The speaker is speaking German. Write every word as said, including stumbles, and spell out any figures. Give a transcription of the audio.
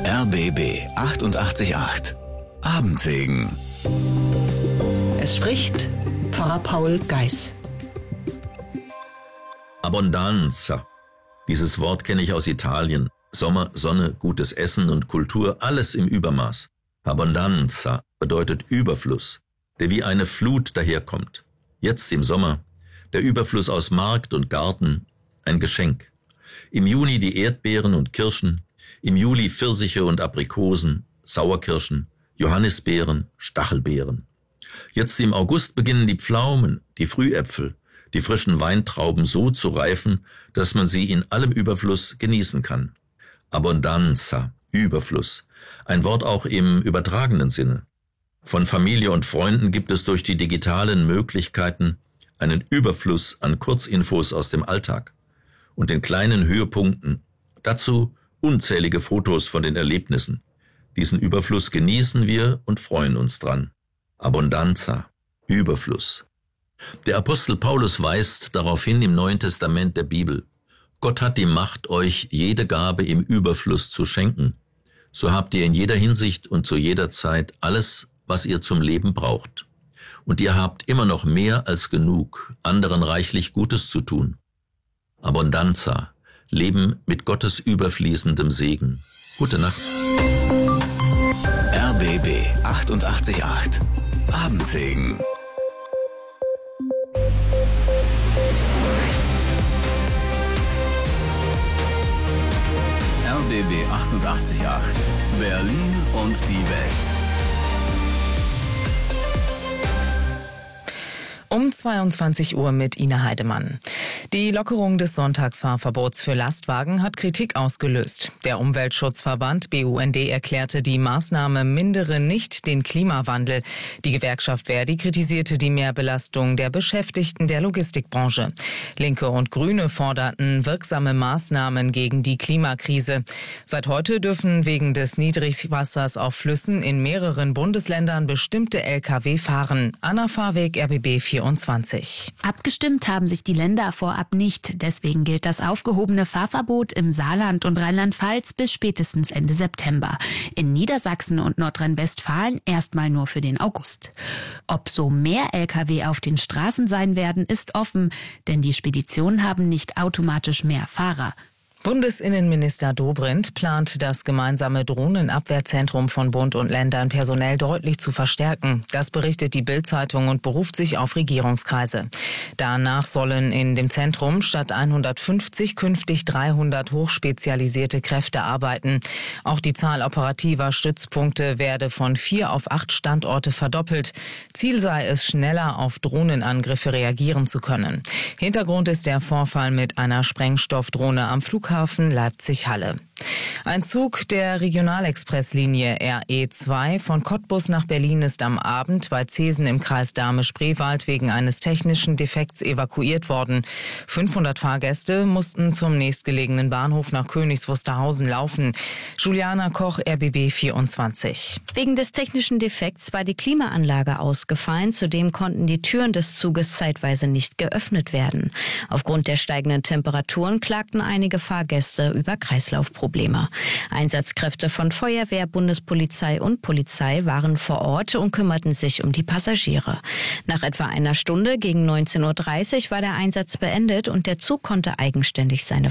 R B B achtundachtzig Komma acht. Abendsegen. Es spricht Pfarrer Paul Geis. Abbondanza. Dieses Wort kenne ich aus Italien. Sommer, Sonne, gutes Essen und Kultur, alles im Übermaß. Abbondanza bedeutet Überfluss, der wie eine Flut daherkommt. Jetzt im Sommer, der Überfluss aus Markt und Garten, ein Geschenk. Im Juni die Erdbeeren und Kirschen, im Juli Pfirsiche und Aprikosen, Sauerkirschen, Johannisbeeren, Stachelbeeren. Jetzt im August beginnen die Pflaumen, die Frühäpfel, die frischen Weintrauben so zu reifen, dass man sie in allem Überfluss genießen kann. Abbondanza, Überfluss, ein Wort auch im übertragenen Sinne. Von Familie und Freunden gibt es durch die digitalen Möglichkeiten einen Überfluss an Kurzinfos aus dem Alltag und den kleinen Höhepunkten. Dazu unzählige Fotos von den Erlebnissen. Diesen Überfluss genießen wir und freuen uns dran. Abbondanza, Überfluss. Der Apostel Paulus weist darauf hin im Neuen Testament der Bibel: Gott hat die Macht, euch jede Gabe im Überfluss zu schenken. So habt ihr in jeder Hinsicht und zu jeder Zeit alles, was ihr zum Leben braucht. Und ihr habt immer noch mehr als genug, anderen reichlich Gutes zu tun. Abbondanza, Leben mit Gottes überfließendem Segen. Gute Nacht. R B B achtundachtzig Komma acht. Abendsegen. R B B achtundachtzig Komma acht. Berlin und die Welt. Um zweiundzwanzig Uhr mit Ina Heidemann. Die Lockerung des Sonntagsfahrverbots für Lastwagen hat Kritik ausgelöst. Der Umweltschutzverband B U N D erklärte, die Maßnahme mindere nicht den Klimawandel. Die Gewerkschaft ver.di kritisierte die Mehrbelastung der Beschäftigten der Logistikbranche. Linke und Grüne forderten wirksame Maßnahmen gegen die Klimakrise. Seit heute dürfen wegen des Niedrigwassers auf Flüssen in mehreren Bundesländern bestimmte L K W fahren. Anna Fahrweg, R B B vierundzwanzig. Abgestimmt haben sich die Länder vorab nicht. Deswegen gilt das aufgehobene Fahrverbot im Saarland und Rheinland-Pfalz bis spätestens Ende September. In Niedersachsen und Nordrhein-Westfalen erstmal nur für den August. Ob so mehr L K W auf den Straßen sein werden, ist offen, denn die Speditionen haben nicht automatisch mehr Fahrer. Bundesinnenminister Dobrindt plant, das gemeinsame Drohnenabwehrzentrum von Bund und Ländern personell deutlich zu verstärken. Das berichtet die Bild-Zeitung und beruft sich auf Regierungskreise. Danach sollen in dem Zentrum statt hundertfünfzig künftig dreihundert hochspezialisierte Kräfte arbeiten. Auch die Zahl operativer Stützpunkte werde von vier auf acht Standorte verdoppelt. Ziel sei es, schneller auf Drohnenangriffe reagieren zu können. Hintergrund ist der Vorfall mit einer Sprengstoffdrohne am Flughafen Leipzig-Halle. Ein Zug der Regionalexpresslinie R E zwei von Cottbus nach Berlin ist am Abend bei Zeesen im Kreis Dahme-Spreewald wegen eines technischen Defekts evakuiert worden. fünfhundert Fahrgäste mussten zum nächstgelegenen Bahnhof nach Königs Wusterhausen laufen. Juliana Koch, R B B vierundzwanzig. Wegen des technischen Defekts war die Klimaanlage ausgefallen. Zudem konnten die Türen des Zuges zeitweise nicht geöffnet werden. Aufgrund der steigenden Temperaturen klagten einige Fahrgäste über Kreislaufprobleme. Einsatzkräfte von Feuerwehr, Bundespolizei und Polizei waren vor Ort und kümmerten sich um die Passagiere. Nach etwa einer Stunde gegen neunzehn Uhr dreißig war der Einsatz beendet und der Zug konnte eigenständig seine